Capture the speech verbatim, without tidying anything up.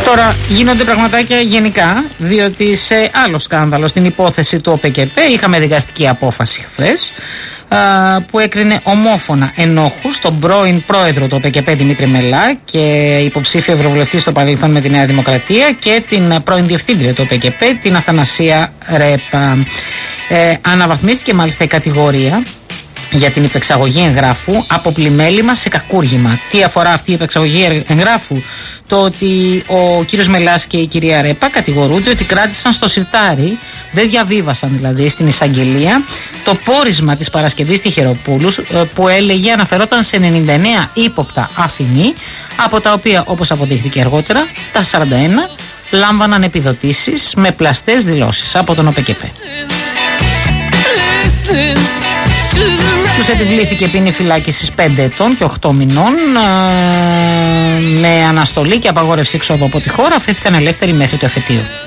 Τώρα γίνονται πραγματάκια γενικά, διότι σε άλλο σκάνδαλο, στην υπόθεση του ΟΠΕΚΕΠΕ, είχαμε δικαστική απόφαση χθες που έκρινε ομόφωνα ενόχους τον πρώην πρόεδρο του ΟΠΕΚΕΠΕ Δημήτρη Μελά και υποψήφιο ευρωβουλευτή στο παρελθόν με τη Νέα Δημοκρατία και την πρώην διευθύντρια του ΟΠΕΚΕΠΕ, την Αθανασία Ρέπα. Ε, αναβαθμίστηκε μάλιστα η κατηγορία για την υπεξαγωγή εγγράφου από πλημέλημα σε κακούργημα. Τι αφορά αυτή η υπεξαγωγή εγγράφου? Το ότι ο κύριος Μελάς και η κυρία Ρέπα κατηγορούνται ότι κράτησαν στο σιρτάρι, δεν διαβίβασαν δηλαδή στην εισαγγελία, το πόρισμα της Παρασκευής Τυχεροπούλου που έλεγε αναφερόταν σε ενενήντα εννέα ύποπτα αφηνή, από τα οποία, όπως αποδείχθηκε αργότερα, τα σαράντα ένα λάμβαναν επιδοτήσεις με πλαστές δηλώσεις από τον ΟΠΕΚΕΠΕ. Τους επιβλήθηκε ποινή φυλάκισης πέντε ετών και οκτώ μηνών ε, με αναστολή και απαγόρευση εξόδου από τη χώρα. Αφέθηκαν ελεύθεροι μέχρι το εφετείο.